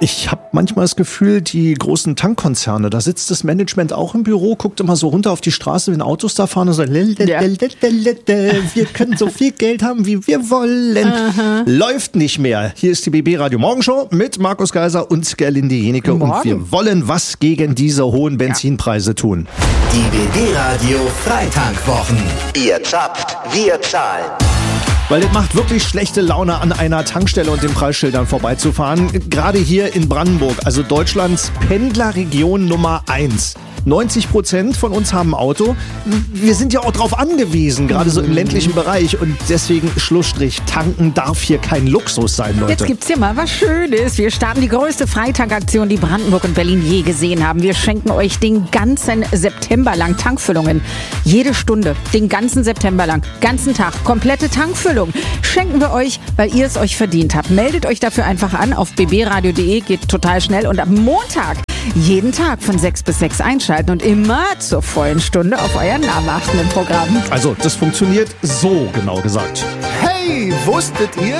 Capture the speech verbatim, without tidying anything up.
Ich habe manchmal das Gefühl, die großen Tankkonzerne, da sitzt das Management auch im Büro, guckt immer so runter auf die Straße, wenn Autos da fahren und sagt, ja. wir können so viel Geld haben, wie wir wollen. Aha. Läuft nicht mehr. Hier ist die B B Radio Morgenshow mit Markus Geiser und Gerlinde Jenecke. Und wir wollen was gegen diese hohen Benzinpreise tun. Die B B Radio Freitankwochen. Ihr zapft, wir zahlen. Weil es macht wirklich schlechte Laune, an einer Tankstelle und den Preisschildern vorbeizufahren. Gerade hier in Brandenburg, also Deutschlands Pendlerregion Nummer eins. neunzig Prozent von uns haben ein Auto. Wir sind ja auch drauf angewiesen, gerade so im ländlichen Bereich. Und deswegen Schlussstrich, tanken darf hier kein Luxus sein, Leute. Jetzt gibt's hier mal was Schönes. Wir starten die größte Freitankaktion, die Brandenburg und Berlin je gesehen haben. Wir schenken euch den ganzen September lang Tankfüllungen. Jede Stunde, den ganzen September lang, ganzen Tag, komplette Tankfüllung. Schenken wir euch, weil ihr es euch verdient habt. Meldet euch dafür einfach an auf b b radio punkt d e, geht total schnell. Und am Montag jeden Tag von sechs bis sechs einschalten und immer zur vollen Stunde auf euer namenachtenden Programm. Also, das funktioniert so, genau gesagt. Hey, wusstet ihr,